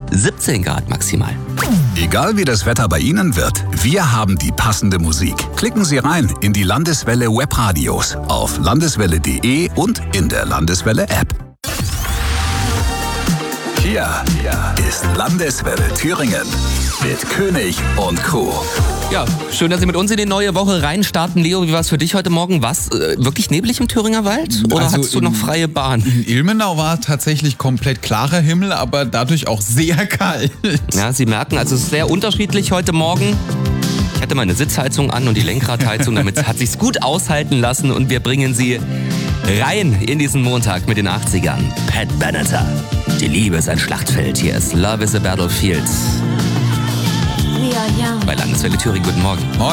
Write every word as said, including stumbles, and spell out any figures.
siebzehn Grad maximal. Egal wie das Wetter bei Ihnen wird, wir haben die passende Musik. Klicken Sie rein in die Landeswelle Webradios auf landeswelle punkt de und in der Landeswelle App. Hier ist Landeswelle Thüringen mit König und Co. Ja, schön, dass Sie mit uns in die neue Woche reinstarten. Leo, wie war es für dich heute Morgen? War es äh, wirklich neblig im Thüringer Wald? Oder Also hattest du noch freie Bahn? In Ilmenau war tatsächlich komplett klarer Himmel, aber dadurch auch sehr kalt. Ja, Sie merken, also es ist sehr unterschiedlich heute Morgen. Ich hatte meine Sitzheizung an und die Lenkradheizung, damit hat sich's gut aushalten lassen und wir bringen Sie rein in diesen Montag mit den achtzigern. Pat Benatar. Die Liebe ist ein Schlachtfeld. Hier ist Love is a Battlefield. Bei Landeswelle Thüringen. Guten Morgen.